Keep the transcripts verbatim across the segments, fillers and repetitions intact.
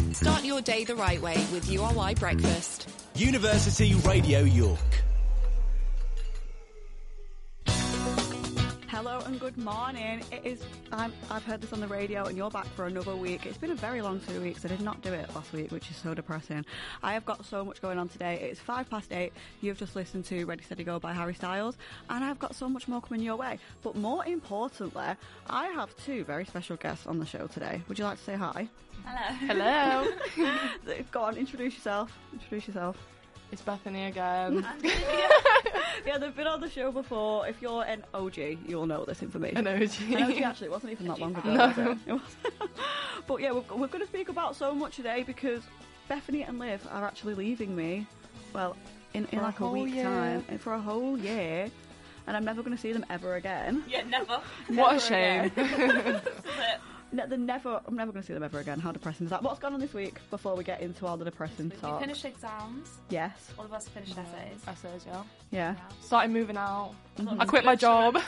Start your day the right way with U R Y Breakfast. University Radio York. Hello and good morning. It is. I'm, I've heard this on the radio, and you're back for another week. It's been a very long two weeks. I did not do it last week, which is so depressing. I have got so much going on today. It's five past eight. You've just listened to Ready, Steady, Go by Harry Styles, and I've got so much more coming your way. But more importantly, I have two very special guests on the show today. Would you like to say hi? Hello. Hello. Go on, introduce yourself. Introduce yourself. It's Bethany again. Yeah, they've been on the show before. If you're an O G, you'll know this information. An O G. An O G, actually, it wasn't even that long ago, No. was it? It was. But yeah, we're, we're going to speak about so much today because Bethany and Liv are actually leaving me, well, in, in For a like a, whole week's year. time. And for a whole year. And I'm never going to see them ever again. Yeah, never. What a Never shame. again. Ne- they're never, I'm never going to see them ever again. How depressing is that? What's gone on this week before we get into all the depressing We talk? finished exams. Yes. All of us finished essays. Essays, yeah. Yeah. Started moving out. Mhm. I quit my job.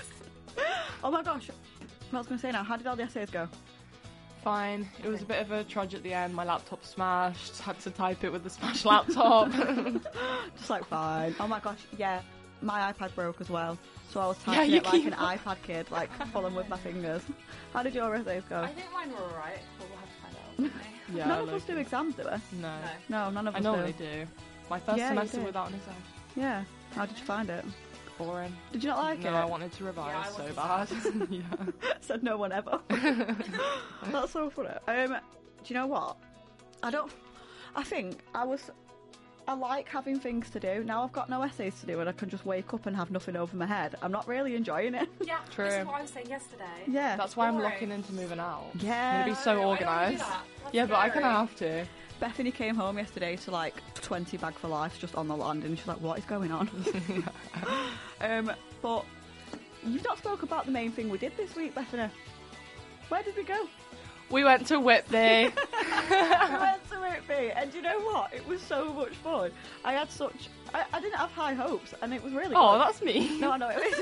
Oh my gosh. What I was going to say now, how did all the essays go? Fine. It was a bit of a trudge at the end. My laptop smashed. Had to type it with the smashed laptop. Just like, fine. Oh my gosh, yeah. My iPad broke as well. So I was Yeah, typing you it like keep- an iPad kid, like pulling with my fingers. How did your essays go? I think mine were alright, but we'll have to find out. won't we? Yeah, none of low us do key. exams, do we? No. No, none of I us normally do. do. My first Yeah, you semester did. without an exam. Yeah. How did you find it? Boring. Did you not like no, it? I wanted to revise Yeah, I so wanted bad. yeah. Said no one ever. That's so funny. Um, do you know what? I don't. I think I was. I like having things to do. Now I've got no essays to do and I can just wake up and have nothing over my head. I'm not really enjoying it. Yeah, True. this is what I was saying yesterday. Yeah. That's why I'm Boring. looking into moving out. Yeah. I'm going to be so No, I don't wanna do organised. that. That's Yeah, but I kind of scary. have to. Bethany came home yesterday to like twenty bag for life just on the land and she's like, what is going on? um, but you've not spoke about the main thing we did this week, Bethany. Where did we go? We went to Whitby. We went to Whitby, and do you know what? It was so much fun. I had such... I, I didn't have high hopes, and it was really Oh, good. that's me. No, I know, it is.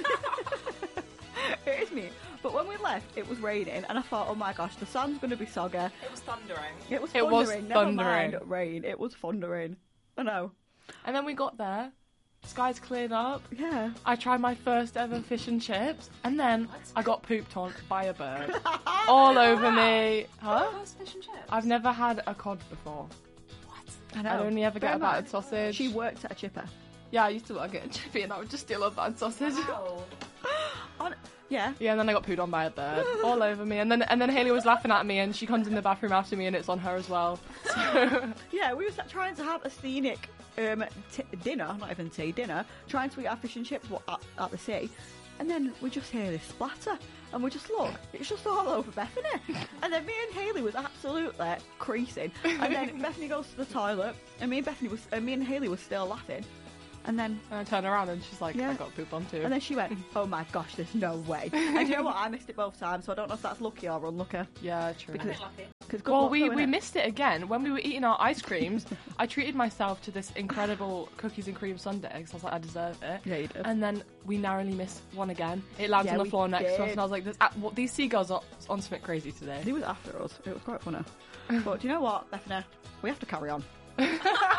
It is me. But when we left, it was raining, and I thought, oh my gosh, the sand's going to be soggy. It was thundering. It was It thundering. was Never thundering. mind rain. It was thundering. I know. And then we got there. Skies cleared up. Yeah. I tried my first ever fish and chips, and then I got pooped on by a bird all over me. Huh? First fish and chips. I've never had a cod before. What? I know. I'd only ever Bear get in a battered mind, sausage. She worked at a chipper. Yeah, I used to work at a chippy, and I would just steal a battered sausage. Wow. On, yeah. Yeah, and then I got pooed on by a bird all over me, and then and then Hayley was laughing at me, and she comes in the bathroom after me, and it's on her as well. So Yeah, we were sat trying to have a scenic um, t- dinner, not even tea, dinner, trying to eat our fish and chips wa- at, at the sea. And then we just hear this splatter, and we just look, it's just all over Bethany. And then me and Hayley was absolutely creasing. And then Bethany goes to the toilet, and me and Bethany was, uh, me and Hayley was still laughing. And then, and I turn around, and she's like, Yeah. "I got pooped on too." and then she went, oh my gosh, there's no way. And you know what? I missed it both times, so I don't know if that's lucky or unlucky. yeah, true. Because- Bit lucky. Cause good Well, luck, we, though, we innit? missed it again. When we were eating our ice creams, I treated myself to this incredible cookies and cream sundae because I was like, I deserve it. Yeah, you did. And then we narrowly missed one again. It landed Yeah, on the we floor next to us, did. and I was like, "This, uh, what, these seagulls are on something crazy today." He was after us. It was quite funny. But do you know what, Bethany? We have to carry on.